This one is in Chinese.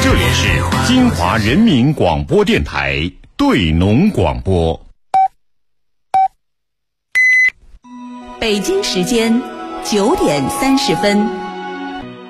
这里是金华人民广播电台对农广播。 北京时间9点30分。